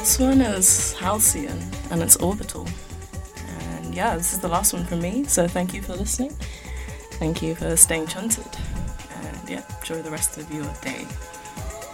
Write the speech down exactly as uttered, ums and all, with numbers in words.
This one is Halcyon and it's Orbital. And yeah, this is the last one from me, so thank you for listening. Thank you for staying chanted. And yeah, enjoy the rest of your day.